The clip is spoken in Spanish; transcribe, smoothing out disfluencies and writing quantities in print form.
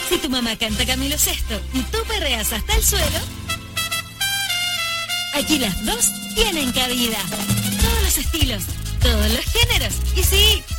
Si tu mamá canta Camilo Sesto y tú perreas hasta el suelo, aquí las dos tienen cabida. Todos los estilos, todos los géneros y sí,